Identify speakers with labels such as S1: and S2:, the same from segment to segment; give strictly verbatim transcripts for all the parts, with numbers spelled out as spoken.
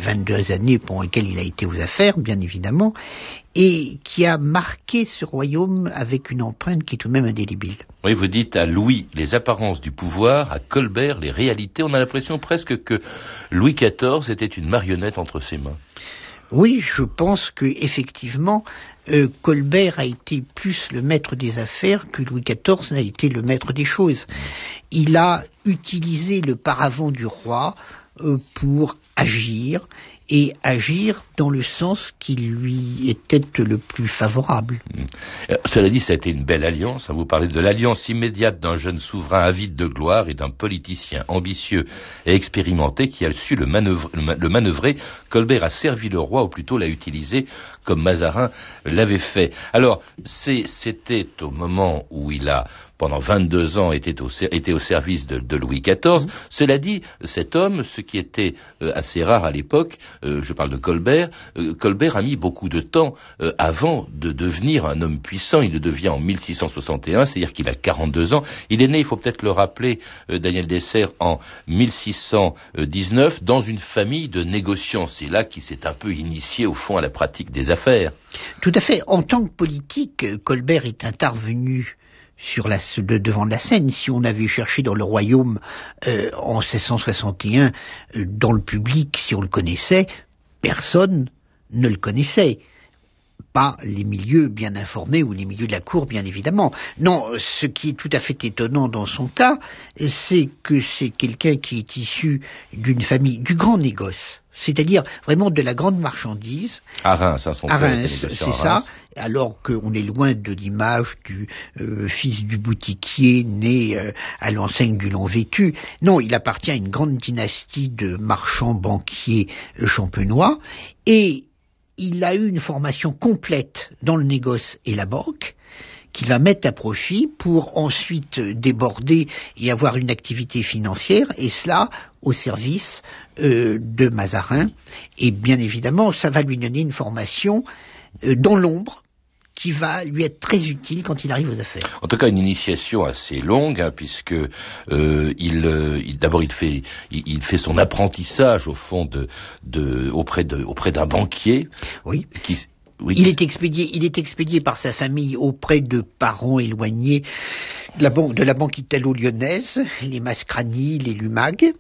S1: vingt-deux années pendant lesquelles il a été aux affaires, bien évidemment, et qui a marqué ce royaume avec une empreinte qui est tout de même indélébile.
S2: Oui, vous dites à Louis les apparences du pouvoir, à Colbert les réalités. On a l'impression presque que Louis quatorze était une marionnette entre ses mains.
S1: Oui, je pense que effectivement, euh, Colbert a été plus le maître des affaires que Louis quatorze n'a été le maître des choses. Il a utilisé le paravent du roi euh, pour agir, et agir dans le sens qui lui était le plus favorable.
S2: Mmh. Cela dit, ça a été une belle alliance. Vous parlez de l'alliance immédiate d'un jeune souverain avide de gloire et d'un politicien ambitieux et expérimenté qui a su le manœuvrer. Le manœuvrer. Colbert a servi le roi, ou plutôt l'a utilisé comme Mazarin l'avait fait. Alors, c'est, c'était au moment où il a, pendant vingt-deux ans, été au, été au service de, de Louis quatorze. Mmh. Cela dit, cet homme, ce qui était euh, assez rare à l'époque, euh, je parle de Colbert, euh, Colbert a mis beaucoup de temps euh, avant de devenir un homme puissant. Il le devient en mille six cent soixante et un, c'est-à-dire qu'il a quarante-deux ans. Il est né, il faut peut-être le rappeler, euh, Daniel Dessert, en mille six cent dix-neuf, dans une famille de négociants. C'est là qu'il s'est un peu initié, au fond, à la pratique des affaires.
S1: Tout à fait. En tant que politique, Colbert est intervenu sur la, de, devant la scène. Si on avait cherché dans le royaume euh, en seize cent soixante et un, euh, dans le public, si on le connaissait, personne ne le connaissait. Pas les milieux bien informés ou les milieux de la cour, bien évidemment. Non, ce qui est tout à fait étonnant dans son cas, c'est que c'est quelqu'un qui est issu d'une famille du grand négoce, c'est-à-dire vraiment de la grande marchandise.
S2: À Reims, hein, son
S1: à
S2: père
S1: Reims,
S2: était
S1: c'est ça, alors qu'on est loin de l'image du euh, fils du boutiquier né euh, à l'enseigne du long vêtu. Non, il appartient à une grande dynastie de marchands banquiers euh, champenois, et il a eu une formation complète dans le négoce et la banque, qu'il va mettre à profit pour ensuite déborder et avoir une activité financière, et cela au service euh, de Mazarin. Et bien évidemment, ça va lui donner une formation euh, dans l'ombre, qui va lui être très utile quand il arrive aux affaires.
S2: En tout cas, une initiation assez longue, hein, puisque euh, il, euh, il, d'abord il fait, il, il fait son apprentissage au fond de, de auprès de, auprès d'un banquier.
S1: Oui.
S2: Qui, oui.
S1: Il est expédié, il est expédié par sa famille auprès de parents éloignés de la banque, de la banque italo-lyonnaise, les Mascrani, les Lumag.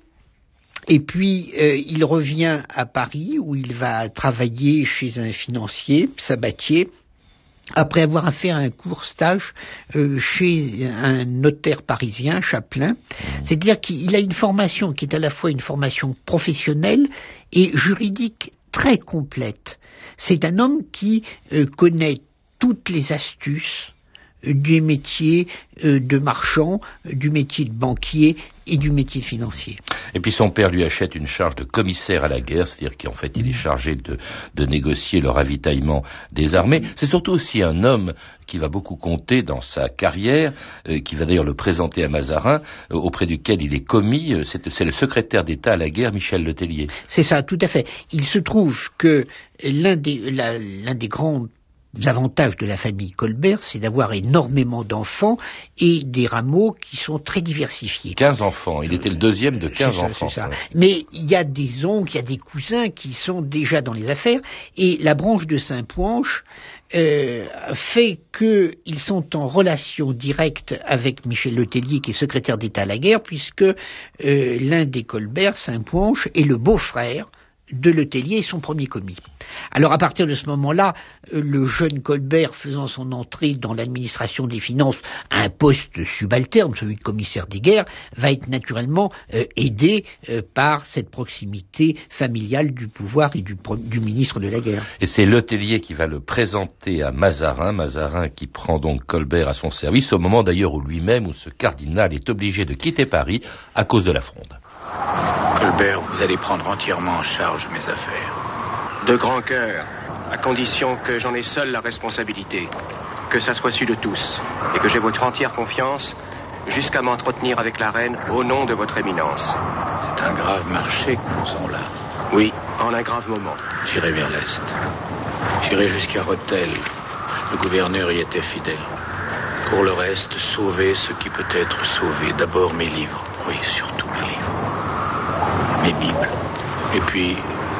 S1: Et puis, euh, il revient à Paris, où il va travailler chez un financier, Sabatier, après avoir fait un court stage euh, chez un notaire parisien, Chapelain. C'est-à-dire qu'il a une formation qui est à la fois une formation professionnelle et juridique très complète. C'est un homme qui euh, connaît toutes les astuces euh, du métier euh, de marchand, euh, du métier de banquier et du métier financier.
S2: Et puis son père lui achète une charge de commissaire à la guerre, c'est-à-dire qu'en fait il est chargé de, de négocier le ravitaillement des armées. C'est surtout aussi un homme qui va beaucoup compter dans sa carrière, euh, qui va d'ailleurs le présenter à Mazarin, euh, auprès duquel il est commis. Euh, c'est, c'est le secrétaire d'État à la guerre, Michel Letellier.
S1: C'est ça, tout à fait. Il se trouve que l'un des, la, l'un des grands avantages de la famille Colbert, c'est d'avoir énormément d'enfants et des rameaux qui sont très diversifiés.
S2: quinze enfants, il était le deuxième de quinze
S1: c'est ça,
S2: enfants.
S1: C'est ça.
S2: Ouais.
S1: Mais il y a des oncles, il y a des cousins qui sont déjà dans les affaires, et la branche de Saint-Poinche euh, fait qu'ils sont en relation directe avec Michel Letellier, qui est secrétaire d'État à la guerre, puisque euh, l'un des Colbert, Saint-Poinche, est le beau-frère de Letellier et son premier commis. Alors à partir de ce moment-là, le jeune Colbert, faisant son entrée dans l'administration des finances à un poste subalterne, celui de commissaire des guerres, va être naturellement euh, aidé euh, par cette proximité familiale du pouvoir et du, du ministre de la guerre.
S2: Et c'est Letellier qui va le présenter à Mazarin, Mazarin qui prend donc Colbert à son service, au moment d'ailleurs où lui-même, où ce cardinal est obligé de quitter Paris à cause de la Fronde.
S3: Colbert, vous allez prendre entièrement en charge mes affaires.
S4: De grand cœur, à condition que j'en ai seul la responsabilité, que ça soit su de tous, et que j'ai votre entière confiance, jusqu'à m'entretenir avec la reine au nom de votre éminence.
S3: C'est un grave marché que nous avons là.
S4: Oui, en un grave moment.
S3: J'irai vers l'est. J'irai jusqu'à Rethel. Le gouverneur y était fidèle. Pour le reste, sauver ce qui peut être sauvé. D'abord mes livres. Oui, surtout mes livres. Mes bibles. Et puis,